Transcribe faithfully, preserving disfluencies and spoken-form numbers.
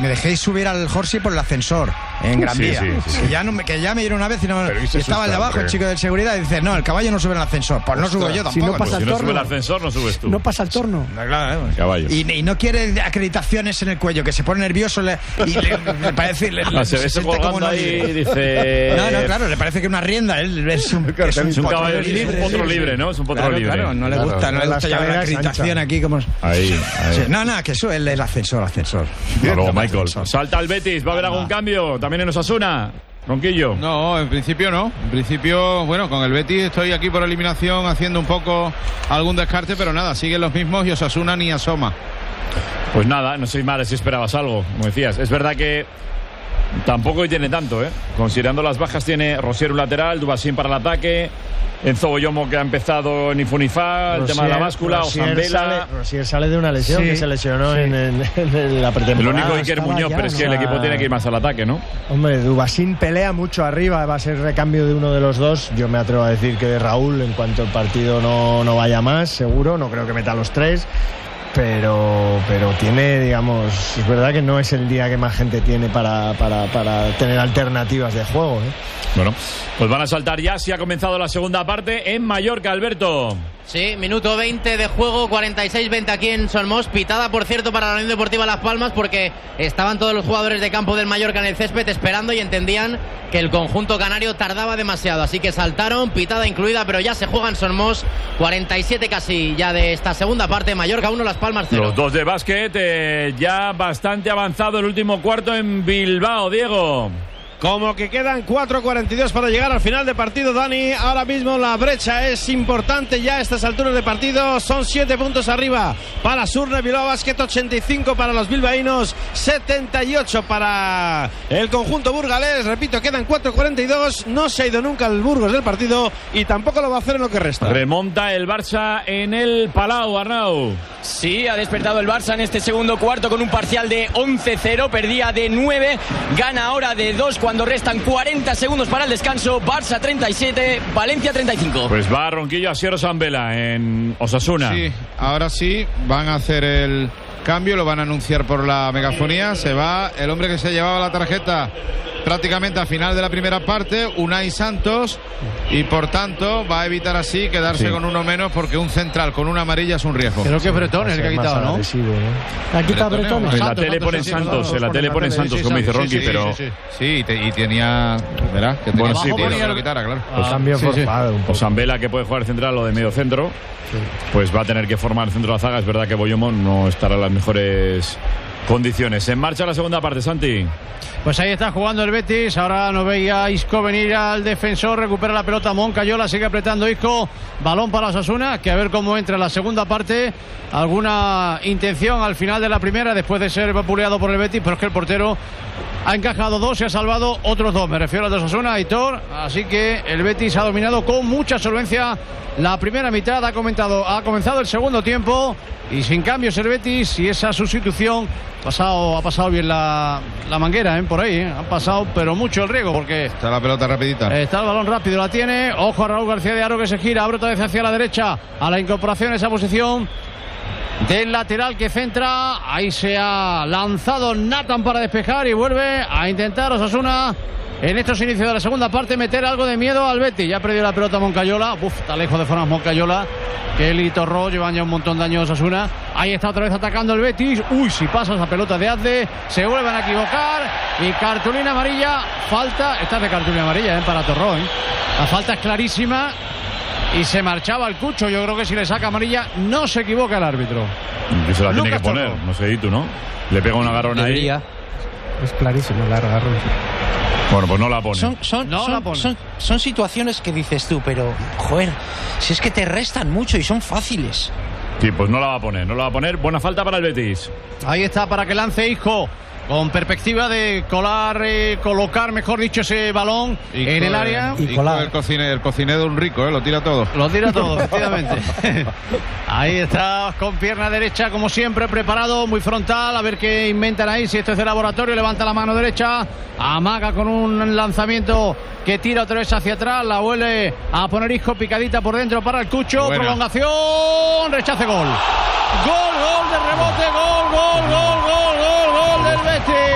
me dejéis subir al Jorsi por el ascensor en Gran Vía. Sí, sí, sí. Que, ya no, que ya me dieron una vez y no y estaba el de abajo, el chico de seguridad, y dice, no, el caballo no sube al ascensor. Pues no subo yo tampoco. Si no pasa si el no torno, sube el ascensor, no subes tú. No pasa el torno. No, claro, ¿eh? Caballo. Y, y no quiere acreditaciones en el cuello, que se pone nervioso le, y le, le parece... Le, ah, se ve se colgando ahí y dice... No, no, claro, le parece que una rienda. Él es un, es un, es un caballo libre, libre, es un potro sí, libre, ¿no? Es un potro claro, libre. Claro, no le claro, gusta, no le gusta llevar la acreditación aquí como... Ahí, ahí. Sí, no, no, que eso es el ascensor, ascensor. No, luego Michael. Salta el Betis, ¿va a haber algún cambio? ¿También en Osasuna? Ronquillo. No, en principio no. En principio, bueno, con el Betis estoy aquí por eliminación haciendo un poco algún descarte, pero nada, siguen los mismos y Osasuna ni asoma. Pues nada, no sé mal si esperabas algo, como decías. Es verdad que tampoco tiene tanto, ¿eh? Considerando las bajas, tiene Rosier un lateral, Dubasín para el ataque, Enzo Boyomo que ha empezado en Ifunifa, el tema de la báscula, Osambela. Rosier sale de una lesión sí, que se lesionó sí. en, en, en la pretemporada. El único Iker Muñoz, ya, pero es que o sea, el equipo tiene que ir más al ataque, ¿no? Hombre, Dubasín pelea mucho arriba, va a ser recambio de uno de los dos. Yo me atrevo a decir que de Raúl, en cuanto el partido no, no vaya más, seguro, no creo que meta los tres. Pero, pero tiene, digamos, es verdad que no es el día que más gente tiene para, para, para tener alternativas de juego, ¿eh? Bueno, pues van a saltar ya, si ha comenzado la segunda parte en Mallorca, Alberto. Sí, minuto veinte de juego, cuarenta y seis veinte aquí en Solmós. Pitada, por cierto, para la Unión Deportiva Las Palmas, porque estaban todos los jugadores de campo del Mallorca en el césped esperando y entendían que el conjunto canario tardaba demasiado. Así que saltaron, pitada incluida, pero ya se juega en Solmós. cuarenta y siete casi ya de esta segunda parte. Mallorca uno, Las Palmas cero. Los dos de básquet, eh, ya bastante avanzado el último cuarto en Bilbao, Diego. Como que quedan cuatro cuarenta y dos para llegar al final de partido, Dani. Ahora mismo la brecha es importante ya a estas alturas de partido. Son siete puntos arriba para Surne Bilbao Basket, ochenta y cinco para los bilbaínos, setenta y ocho para el conjunto burgalés. Repito, quedan cuatro cuarenta y dos. No se ha ido nunca el Burgos del partido y tampoco lo va a hacer en lo que resta. Remonta el Barça en el Palau, Arnau. Sí, ha despertado el Barça en este segundo cuarto con un parcial de once cero. Perdía de nueve, gana ahora de dos cuando restan cuarenta segundos para el descanso. Barça treinta y siete, Valencia treinta y cinco. Pues va Ronquillo a Sierra Sambela en Osasuna. Sí, ahora sí van a hacer el cambio, lo van a anunciar por la megafonía. Se va el hombre que se llevaba la tarjeta prácticamente al final de la primera parte, Unai Santos, y por tanto va a evitar así quedarse sí. con uno menos, porque un central con una amarilla es un riesgo. Creo que Bretón es el que ha quitado, ¿no? ¿Ha quitado Bretón? En la tele ponen Santos, en la tele ponen Santos, como dice Ronqui, pero... Sí, sí, y, te, y tenía... ¿Verdad? Que tenía bueno, sí, pues, que lo quitara, claro. Pues cambio sí, forzado. O Sambela, que puede jugar central o de medio centro, sí. pues va a tener que formar centro de la zaga. Es verdad que Boyomo no estará en las mejores condiciones. En marcha la segunda parte, Santi. Pues ahí está jugando el Betis. Ahora no veía a Isco venir al defensor. Recupera la pelota Moncayola. Sigue apretando Isco. Balón para Osasuna. Que a ver cómo entra la segunda parte. Alguna intención al final de la primera, después de ser vapuleado por el Betis. Pero es que el portero ha encajado dos y ha salvado otros dos. Me refiero al de Osasuna, Aitor. Así que el Betis ha dominado con mucha solvencia la primera mitad. Ha, comentado, ha comenzado el segundo tiempo. Y sin cambios el Betis. Y esa sustitución pasado, ha pasado bien la, la manguera, ¿eh? Por ahí, ¿eh? Ha pasado, pero mucho el riego, porque está la pelota rapidita. Está el balón rápido, la tiene. Ojo a Raúl García de Aro, que se gira, abre otra vez hacia la derecha, a la incorporación esa posición del lateral que centra. Ahí se ha lanzado Nathan para despejar y vuelve a intentar Osasuna en estos inicios de la segunda parte meter algo de miedo al Betis. Ya ha perdido la pelota Moncayola. Uf, está lejos de formas Moncayola. Que él y Torró llevan ya un montón de años Osasuna. Ahí está otra vez atacando el Betis. Uy, si pasa esa pelota de Azde, se vuelven a equivocar. Y cartulina amarilla. Falta. Esta es de cartulina amarilla, ¿eh? Para Torró, ¿eh? La falta es clarísima. Y se marchaba el Cucho. Yo creo que si le saca amarilla no se equivoca el árbitro. Que se la tiene Lucas que poner, Torró. no sé, ¿y tú, no? Le pega un agarrón ahí. Es clarísimo el agarrón. Bueno, pues no la pone. Son, son, No son, la pone. son, son situaciones que dices tú, pero, joder, si es que te restan mucho y son fáciles. Sí, pues no la va a poner, no la va a poner. Buena falta para el Betis. Ahí está para que lance Isco, con perspectiva de colar, eh, colocar, mejor dicho, ese balón Y en con- el área. Y Y colar. el cocine, el cocinero de un rico, ¿eh? Lo tira todo. Lo tira todo, efectivamente. Ahí está, con pierna derecha, como siempre, preparado, muy frontal. A ver qué inventan ahí, si esto es de laboratorio. Levanta la mano derecha, amaga con un lanzamiento que tira otra vez hacia atrás. La vuelve a poner Isco, picadita por dentro para el Cucho. Buena. Prolongación, rechace, gol. Gol, gol de rebote, gol, gol, gol, gol, gol.